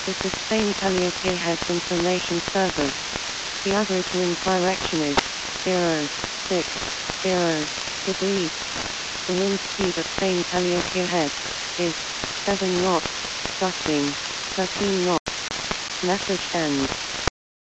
This is Spain Calliope Heads Information Service. The average wind direction is 060 degrees. The wind speed at Spain Calliope Head is 7 knots, gusting 13 knots. Message ends.